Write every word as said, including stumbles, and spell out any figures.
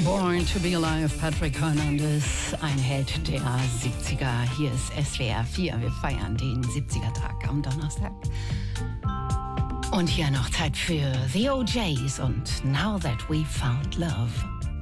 Born to be Alive, Patrick Hernandez, ein Held der siebziger. Hier ist S W R vier, wir feiern den siebziger-Tag am Donnerstag. Und hier noch Zeit für The O Js und Now That We Found Love.